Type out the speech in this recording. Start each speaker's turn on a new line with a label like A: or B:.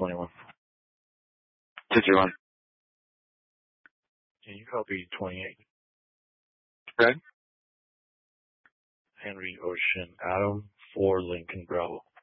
A: 21.
B: 221.
A: Can you copy 28?
B: Okay.
A: Henry Ocean Adam 4 Lincoln Bravo.